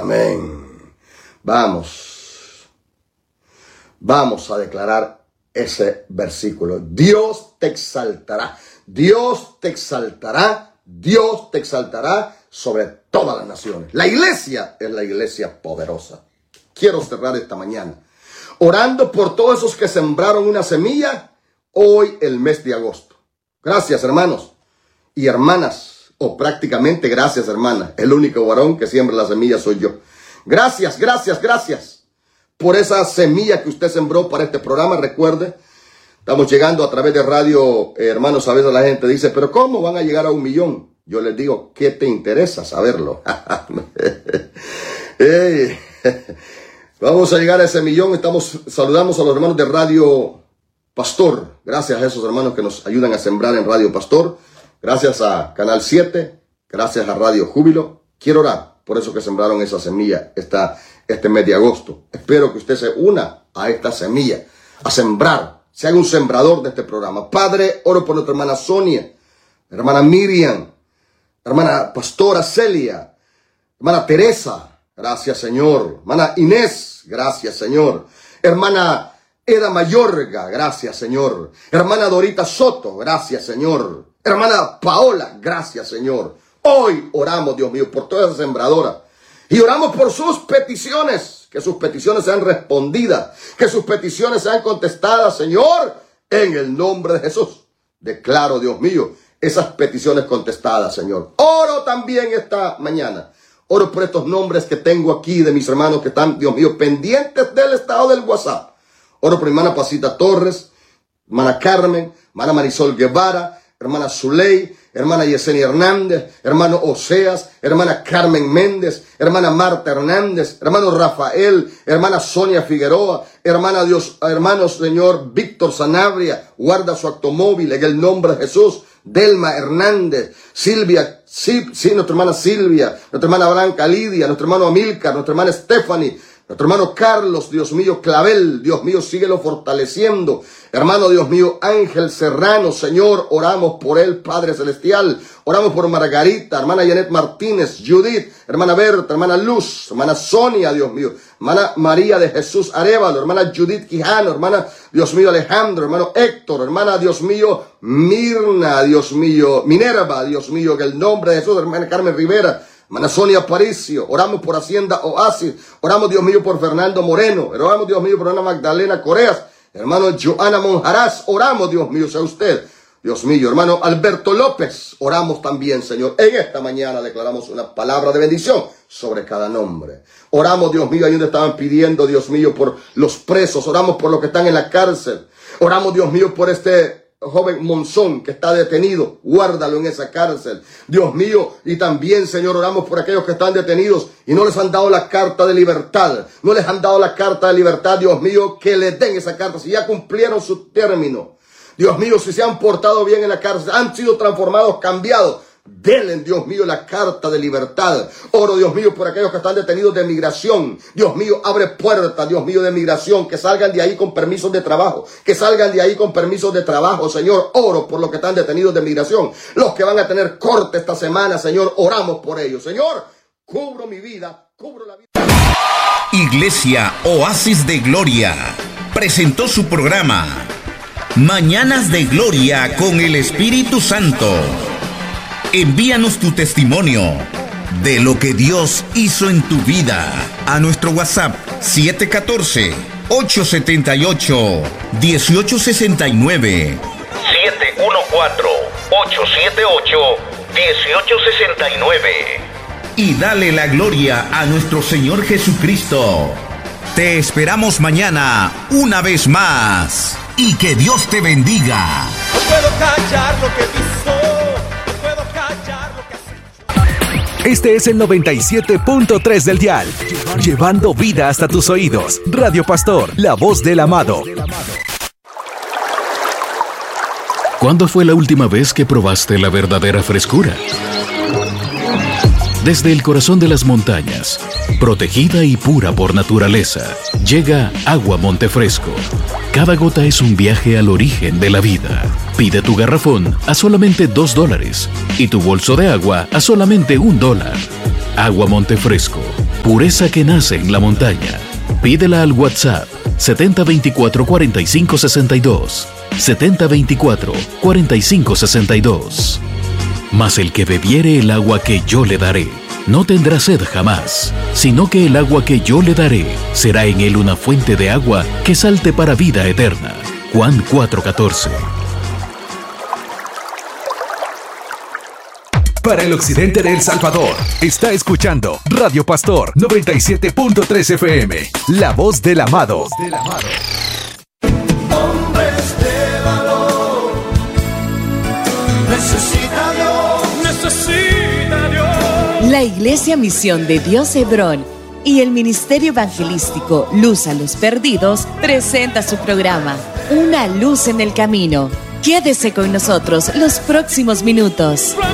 Amén. Vamos a declarar ese versículo. Dios te exaltará. Dios te exaltará. Dios te exaltará sobre todas las naciones. La iglesia es la iglesia poderosa. Quiero cerrar esta mañana orando por todos esos que sembraron una semilla hoy el mes de agosto. Gracias, hermanos y hermanas, o prácticamente gracias, hermanas. El único varón que siembra la semilla soy yo. Gracias por esa semilla que usted sembró para este programa. Recuerde, estamos llegando a través de radio, hermanos. A veces la gente dice, pero ¿cómo van a llegar a 1 millón? Yo les digo, ¿qué te interesa saberlo? Hey, vamos a llegar a ese millón. Saludamos a los hermanos de Radio Pastor. Gracias a esos hermanos que nos ayudan a sembrar en Radio Pastor. Gracias a Canal 7. Gracias a Radio Júbilo. Quiero orar por eso que sembraron esa semilla este mes de agosto. Espero que usted se una a esta semilla, a sembrar. Se haga un sembrador de este programa. Padre, oro por nuestra hermana Sonia, hermana Miriam, hermana Pastora Celia, hermana Teresa. Gracias, Señor. Hermana Inés, gracias, Señor. Hermana Eda Mayorga, gracias, Señor. Hermana Dorita Soto, gracias, Señor. Hermana Paola, gracias, Señor. Hoy oramos, Dios mío, por toda esa sembradora. Y oramos por sus peticiones. Que sus peticiones sean respondidas. Que sus peticiones sean contestadas, Señor. En el nombre de Jesús. Declaro, Dios mío, esas peticiones contestadas, Señor. Oro también esta mañana. Oro por estos nombres que tengo aquí de mis hermanos que están, Dios mío, pendientes del estado del WhatsApp. Oro por mi hermana Pasita Torres, hermana Carmen, hermana Marisol Guevara, hermana Zuley, hermana Yesenia Hernández, hermano Oseas, hermana Carmen Méndez, hermana Marta Hernández, hermano Rafael, hermana Sonia Figueroa, hermano Señor Víctor Sanabria, guarda su automóvil en el nombre de Jesús. Delma Hernández, Silvia, sí, nuestra hermana Silvia, nuestra hermana Blanca Lidia, nuestro hermano Amílcar, nuestra hermana Stephanie, nuestro hermano Carlos, Dios mío, Clavel, Dios mío, síguelo fortaleciendo. Hermano, Dios mío, Ángel Serrano, Señor, oramos por él, Padre Celestial. Oramos por Margarita, hermana Janet Martínez, Judith, hermana Berta, hermana Luz, hermana Sonia, Dios mío, hermana María de Jesús Arevalo, hermana Judith Quijano, hermana, Dios mío, Alejandro, hermano Héctor, hermana, Dios mío, Mirna, Dios mío, Minerva, Dios mío, que el nombre de Jesús, hermana Carmen Rivera, hermana Sonia Aparicio. Oramos por Hacienda Oasis. Oramos, Dios mío, por Fernando Moreno. Oramos, Dios mío, por Ana Magdalena Coreas. Hermano Joana Monjarás. Oramos, Dios mío, sea usted. Dios mío, hermano Alberto López. Oramos también, Señor. En esta mañana declaramos una palabra de bendición sobre cada nombre. Oramos, Dios mío, ahí donde estaban pidiendo, Dios mío, por los presos. Oramos por los que están en la cárcel. Oramos, Dios mío, por este joven Monzón que está detenido, guárdalo en esa cárcel, Dios mío. Y también, Señor, oramos por aquellos que están detenidos y no les han dado la carta de libertad, no les han dado la carta de libertad, Dios mío, que les den esa carta, si ya cumplieron su término, Dios mío, si se han portado bien en la cárcel, han sido transformados, cambiados, denle, Dios mío, la carta de libertad. Oro, Dios mío, por aquellos que están detenidos de migración. Dios mío, abre puertas, Dios mío, de migración, que salgan de ahí con permisos de trabajo, que salgan de ahí con permisos de trabajo, Señor. Oro por los que están detenidos de migración, los que van a tener corte esta semana, Señor. Oramos por ellos, Señor. Cubro mi vida, cubro la vida. Iglesia Oasis de Gloria presentó su programa Mañanas de Gloria con el Espíritu Santo. Envíanos tu testimonio de lo que Dios hizo en tu vida a nuestro WhatsApp 714-878-1869. 714-878-1869. Y dale la gloria a nuestro Señor Jesucristo. Te esperamos mañana una vez más. Y que Dios te bendiga. No puedo callar lo que hizo. Este es el 97.3 del dial, llevando vida hasta tus oídos. Radio Pastor, la voz del amado. ¿Cuándo fue la última vez que probaste la verdadera frescura? Desde el corazón de las montañas, protegida y pura por naturaleza, llega Agua Montefresco. Cada gota es un viaje al origen de la vida. Pide tu garrafón a solamente $2 y tu bolso de agua a solamente $1. Agua Montefresco, pureza que nace en la montaña. Pídela al WhatsApp 7024-4562. 7024-4562. Mas el que bebiere el agua que yo le daré, no tendrá sed jamás, sino que el agua que yo le daré será en él una fuente de agua que salte para vida eterna. Juan 4:14. Para el occidente de El Salvador, está escuchando Radio Pastor 97.3 FM, la voz del amado. Hombres de valor, necesita Dios. La Iglesia Misión de Dios Hebrón y el Ministerio Evangelístico Luz a los Perdidos presenta su programa, Una Luz en el Camino. Quédese con nosotros los próximos minutos.